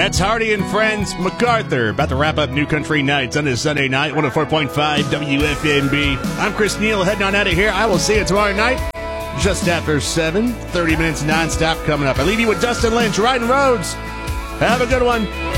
That's Hardy and Friends. MacArthur about to wrap up New Country Nights on this Sunday night, 104.5 WFNB. I'm Chris Neal, heading on out of here. I will see you tomorrow night, just after 7. 30 minutes nonstop coming up. I leave you with Dustin Lynch, Riding Roads. Have a good one.